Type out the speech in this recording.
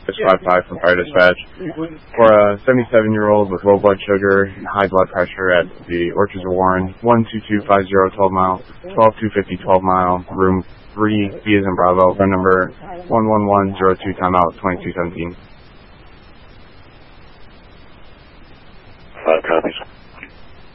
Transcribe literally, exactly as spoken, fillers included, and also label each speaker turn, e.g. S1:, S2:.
S1: It's five five from Fire Dispatch. For a seventy-seven-year-old with low blood sugar and high blood pressure at the Orchards of Warren, one two two five zero twelve mile, twelve two fifty twelve mile, room three, B as in Bravo, phone number one one one zero two, timeout twenty-two seventeen.
S2: Five copies.